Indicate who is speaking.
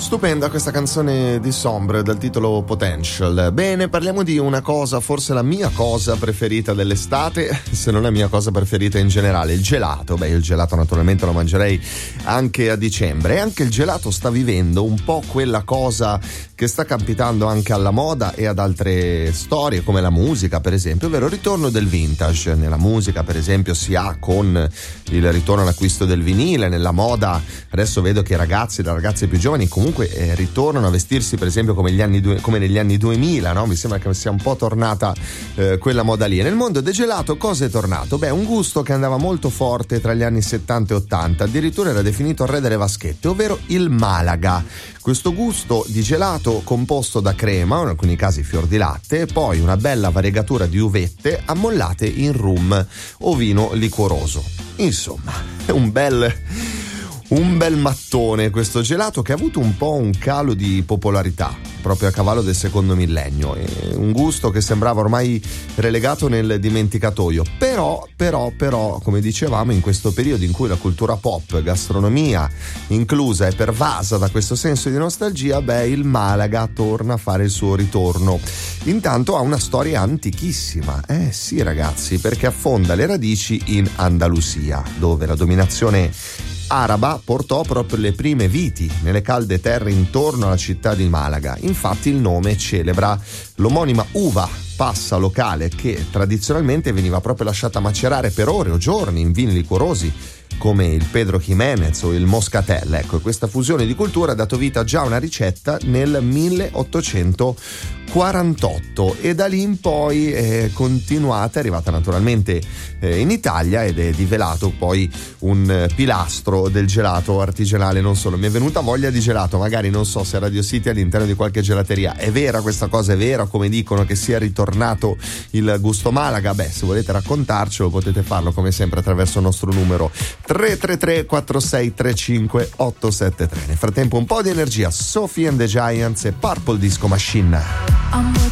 Speaker 1: Stupenda questa canzone di Sombre dal titolo Potential. Bene, parliamo di una cosa, forse la mia cosa preferita dell'estate, se non la mia cosa preferita in generale, il gelato. Beh, il gelato naturalmente lo mangerei anche a dicembre, e anche il gelato sta vivendo un po' quella cosa che sta capitando anche alla moda e ad altre storie come la musica, per esempio, ovvero il ritorno del vintage. Nella musica, per esempio, si ha con il ritorno all'acquisto del vinile. Nella moda adesso vedo che i ragazzi e le ragazze più giovani comunque ritornano a vestirsi, per esempio, come negli anni 2000, no? Mi sembra che sia un po' tornata quella moda lì. Nel mondo del gelato cosa è tornato? Beh, un gusto che andava molto forte tra gli anni 70 e 80, addirittura era definito re delle vaschette, ovvero il Malaga. Questo gusto di gelato composto da crema, in alcuni casi fior di latte, e poi una bella variegatura di uvette ammollate in rum o vino liquoroso. Insomma, è un bel mattone questo gelato, che ha avuto un po' un calo di popolarità proprio a cavallo del secondo millennio, un gusto che sembrava ormai relegato nel dimenticatoio. Però, come dicevamo, in questo periodo in cui la cultura pop, gastronomia inclusa, è pervasa da questo senso di nostalgia, beh, il Malaga torna a fare il suo ritorno. Intanto ha una storia antichissima, sì ragazzi, perché affonda le radici in Andalusia, dove la dominazione araba portò proprio le prime viti nelle calde terre intorno alla città di Malaga. Infatti il nome celebra l'omonima uva passa locale, che tradizionalmente veniva proprio lasciata macerare per ore o giorni in vini liquorosi come il Pedro Jiménez o il Moscatel. Ecco, questa fusione di cultura ha dato vita già a una ricetta nel 1848 e da lì in poi è continuata, è arrivata naturalmente in Italia ed è divelato poi un pilastro del gelato artigianale. Non solo, mi è venuta voglia di gelato, magari non so se Radio City all'interno di qualche gelateria. È vera questa cosa? È vera come dicono che sia ritornato il gusto Malaga? Beh, se volete raccontarcelo potete farlo come sempre attraverso il nostro numero 333 4635 873. Nel frattempo un po' di energia, Sophie and the Giants e Purple Disco Machine.